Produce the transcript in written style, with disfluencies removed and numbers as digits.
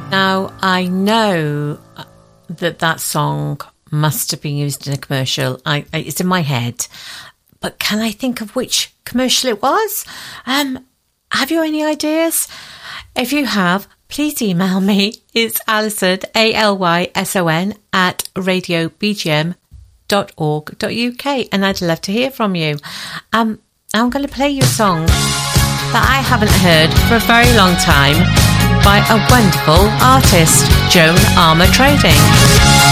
Now, I know that song must have been used in a commercial. It's in my head. But can I think of which commercial it was? Have you any ideas? If you have, please email me. It's Allyson, ALYSON, at radiobgm.org.uk, and I'd love to hear from you. I'm going to play you a song that I haven't heard for a very long time by a wonderful artist, Joan Armour Trading.